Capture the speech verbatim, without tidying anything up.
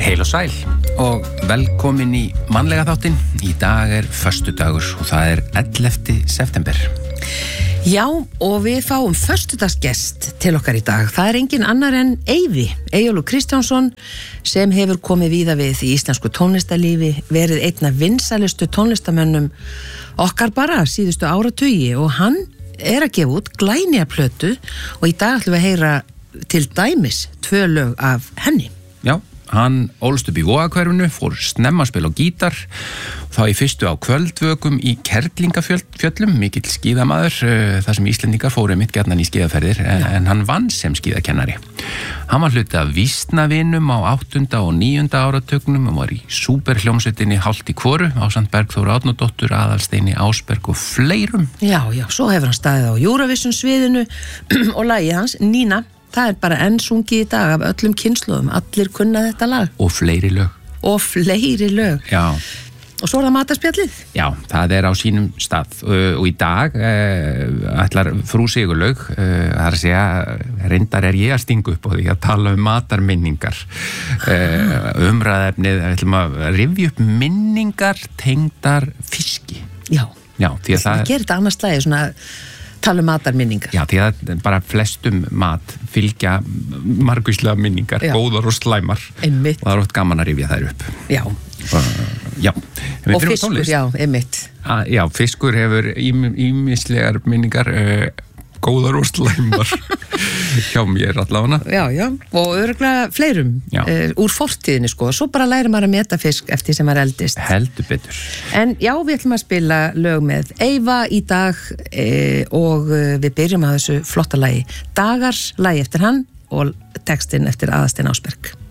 Heil og sæl og velkomin í mannlega þáttinn. Í dag er föstudagur og það er ellefti september. Já, og við fáum föstudagsgest til okkar í dag. Það er engin annar en Eyvi, Eyjólfur Kristjánsson, sem hefur komið víða við í íslensku tónlistarlífi, verið einn af vinsælustu tónlistamönnum okkar bara síðustu áratugi og hann er að gefa út glænýja plötu og í dag ætlum við að heyra til dæmis tvö lög af henni. Já, hann ólst upp í Vogahverfinu, fór snemma að spila á gítar, þá í fyrstu á kvöldvökum í Kerlingafjöllum, mikill skíðamaður, þar sem Íslendingar fóru mitt gjarnan í skíðaferðir, en, en hann vann sem skíðakennari. Hann var hluti af vísnavinum á áttunda og níunda áratugnum og var í súperhljómsveitinni Hálft í hvoru, ásamt Bergþóru Árnadóttur, Aðalsteini Ásberg og fleirum. Já, já, svo hefur hann staðið á Eurovision sviðinu og lagið hans, Nína. Það er bara enn sungið í dag af öllum kynslóðum. Allir kunna þetta lag. Og fleiri lög. Og fleiri lög. Já. Og svo er það matarspjallið. Já, það er á sínum stað. Og í dag uh, ætlar frú Sigurlaug, uh, það er að segja, reyndar er ég að stinga upp á því að tala um matarminningar. Uh, umræðefnið, við ætlum að rifja upp minningar tengdar fiski. Já. Já, því að það... Það gerir þetta annars slagi, svona... tala um matarminningar. Já, því að bara flestum mat fylgja margvíslega minningar, já. Góðar og slæmar. Einmitt. Og það er oft gaman að rifja þær upp. Já. Uh, já. Og fiskur, já, einmitt. Ah, já, fiskur hefur ýmislegar minningar, uh, góðar og slæmar hjá mér allavega. Já, já, og örugglega fleirum uh, úr fortíðinni, sko. Svo bara lærir maður að meta fisk eftir sem maður eldist. Heldur betur. En já, við ætlum að spila lög með Eyva í dag eh, og við byrjum að þessu flotta lagi Dagars, lagi eftir hann og textinn eftir Aðalstein Ásberg.